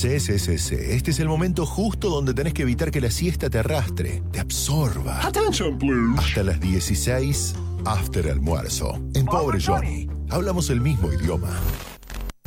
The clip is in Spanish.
Sí. Este es el momento justo donde tenés que evitar que la siesta te arrastre, te absorba. Attention, Blues. Hasta las 16, after almuerzo. En Pobre Johnny, hablamos el mismo idioma.